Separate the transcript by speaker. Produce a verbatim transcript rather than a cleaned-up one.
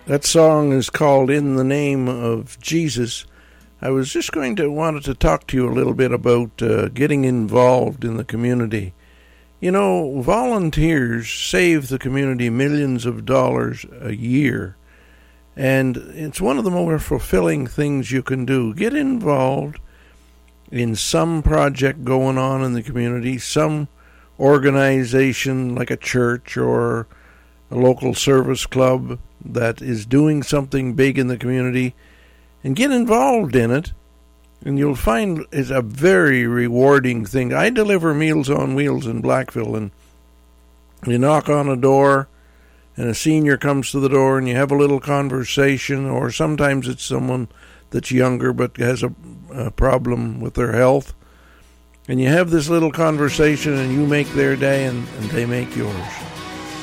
Speaker 1: That song is called In the Name of Jesus. I was just going to wanted to talk to you a little bit about uh, getting involved in the community. You know, volunteers save the community millions of dollars a year, and it's one of the more fulfilling things you can do. Get involved in some project going on in the community, some organization like a church or a local service club that is doing something big in the community, and get involved in it, and you'll find it's a very rewarding thing. I deliver Meals on Wheels in Blackville, and you knock on a door, and a senior comes to the door, and you have a little conversation, or sometimes it's someone that's younger but has a, a problem with their health, and you have this little conversation, and you make their day, and, and they make yours.